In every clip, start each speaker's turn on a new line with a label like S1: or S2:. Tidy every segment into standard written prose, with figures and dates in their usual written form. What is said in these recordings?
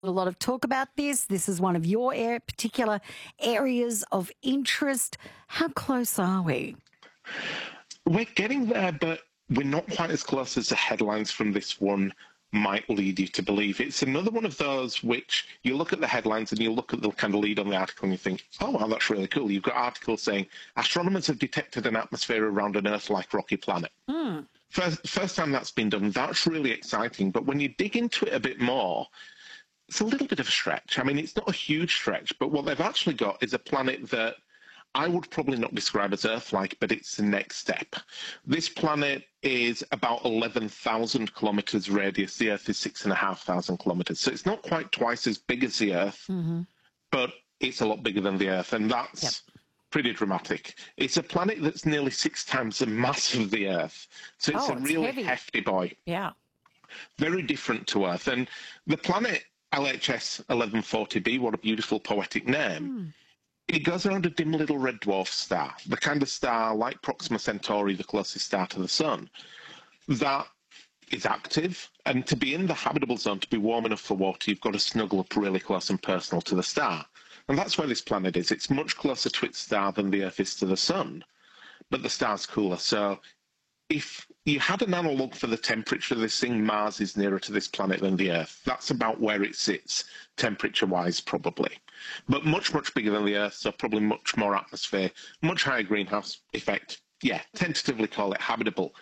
S1: A lot of talk about this. This is one of your particular areas of interest. How close are we?
S2: We're getting there, but we're not quite as close as the headlines from this one might lead you to believe. It's another one of those which you look at the headlines and you look at the kind of lead on the article and you think, oh, wow, that's really cool. You've got articles saying astronomers have detected an atmosphere around an Earth-like rocky planet. First time that's been done, that's really exciting. But when you dig into it a bit more, it's a little bit of a stretch. I mean, it's not a huge stretch, but what they've actually got is a planet that I would probably not describe as Earth-like, but it's the next step. This planet is about 11,000 kilometres radius. The Earth is 6,500 kilometres. So it's not quite twice as big as the Earth, but it's a lot bigger than the Earth, and that's pretty dramatic. It's a planet that's nearly 6 times the mass of the Earth. So it's a really
S1: heavy.
S2: hefty boy.
S1: Yeah.
S2: Very different to Earth. And the planet LHS 1140b, what a beautiful poetic name, it goes around a dim little red dwarf star, the kind of star like Proxima Centauri, the closest star to the Sun, that is active. And to be in the habitable zone, to be warm enough for water, you've got to snuggle up really close and personal to the star. And that's where this planet is. It's much closer to its star than the Earth is to the Sun, but the star's cooler. So if you had an analogue for the temperature of this thing, Mars is nearer to this planet than the Earth. That's about where it sits, temperature-wise, probably. But much, much bigger than the Earth, so probably much more atmosphere, much higher greenhouse effect. Yeah, tentatively call it habitable.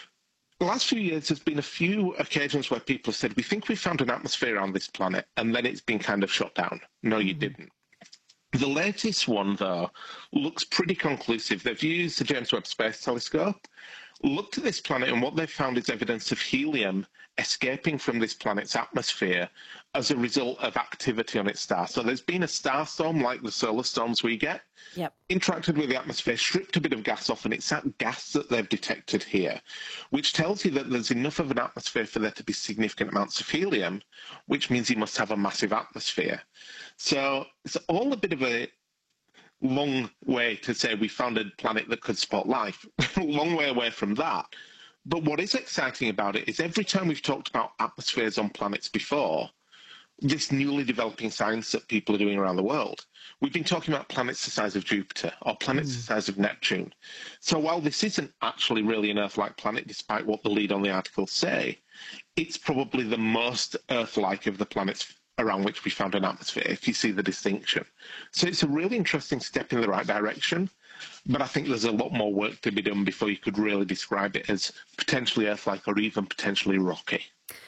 S2: The last few years, there's been a few occasions where people have said, we think we found an atmosphere around this planet, and then it's been kind of shut down. No, you didn't. The latest one, though, looks pretty conclusive. They've used the James Webb Space Telescope, looked at this planet, and what they've found is evidence of helium escaping from this planet's atmosphere as a result of activity on its star. So there's been a star storm like the solar storms we get, interacted with the atmosphere, stripped a bit of gas off, and it's that gas that they've detected here, which tells you that there's enough of an atmosphere for there to be significant amounts of helium, which means you must have a massive atmosphere. So it's all a bit of a long way to say we found a planet that could support life. Long way away from that. But what is exciting about it is every time we've talked about atmospheres on planets before, this newly developing science that people are doing around the world, we've been talking about planets the size of Jupiter or planets the size of Neptune. So while this isn't actually really an Earth-like planet, despite what the lead on the articles say, it's probably the most Earth-like of the planets around which we found an atmosphere, if you see the distinction. So it's a really interesting step in the right direction, but I think there's a lot more work to be done before you could really describe it as potentially Earth-like or even potentially rocky.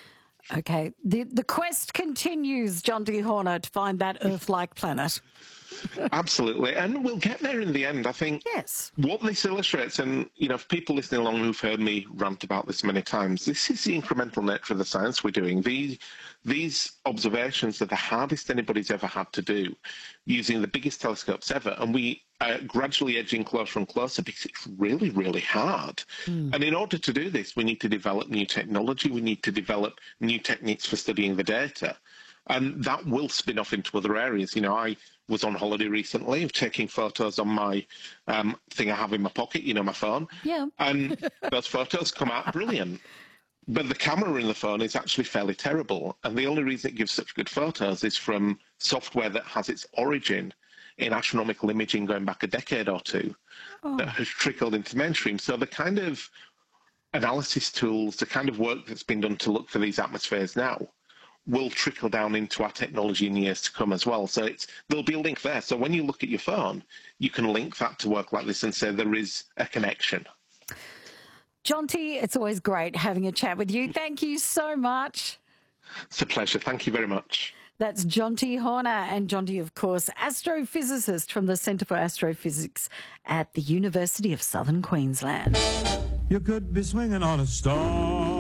S1: Okay. The quest continues, John D. Horner, to find that Earth-like planet.
S2: Absolutely. And we'll get there in the end. I think what this illustrates, and, you know, for people listening along who've heard me rant about this many times, this is the incremental nature of the science we're doing. These observations are the hardest anybody's ever had to do using the biggest telescopes ever. And we are gradually edging closer and closer because it's really, really hard. And in order to do this, we need to develop new technology. We need to develop new techniques for studying the data. And that will spin off into other areas. You know, I was on holiday recently of taking photos on my thing I have in my pocket, you know, my phone. Yeah. And those photos come out brilliant. But the camera in the phone is actually fairly terrible. And the only reason it gives such good photos is from software that has its origin in astronomical imaging going back a decade or two that has trickled into mainstream. So the kind of analysis tools, the kind of work that's been done to look for these atmospheres now will trickle down into our technology in years to come as well. So there'll be a link there. So when you look at your phone, you can link that to work like this and say there is a connection.
S1: John T., it's always great having a chat with you. Thank you so much.
S2: It's a pleasure. Thank you very much.
S1: That's John T. Horner. And John T., of course, astrophysicist from the Centre for Astrophysics at the University of Southern Queensland.
S3: You could be swinging on a star.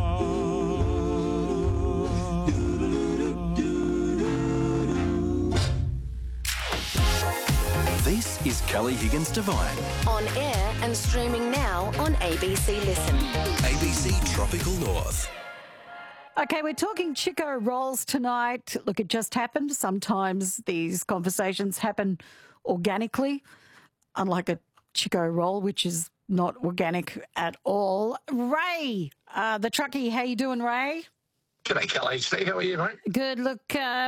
S4: This is Kelly Higgins Divine.
S5: On air and streaming now on ABC Listen.
S4: ABC Tropical North.
S1: Okay, we're talking Chico rolls tonight. Look, it just happened. Sometimes these conversations happen organically, unlike a Chico roll, which is not organic at all. Ray, the truckie, how you doing, Ray?
S6: G'day, Kelly. How are you, mate?
S1: Good. Look,